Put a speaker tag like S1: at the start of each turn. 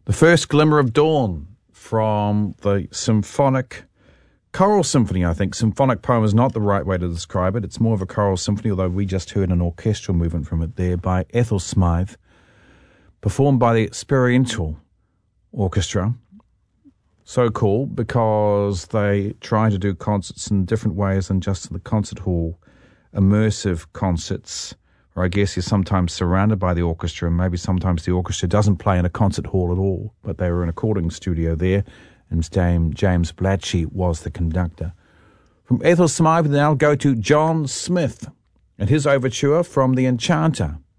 S1: The First Glimmer of Dawn from the choral symphony, I think. Symphonic poem is not the right way to describe it. It's more of a choral symphony, although we just heard an orchestral movement from it there by Ethel Smythe, performed by the Experiential Orchestra. So cool because they try to do concerts in different ways than just in the concert hall. Immersive concerts, or I guess you're sometimes surrounded by the orchestra, and maybe sometimes the orchestra doesn't play in a concert hall at all, but they were in a recording studio there, and James Blatchy was the conductor. From Ethel Smythe, we now go to John Smith and his overture from The Enchanter.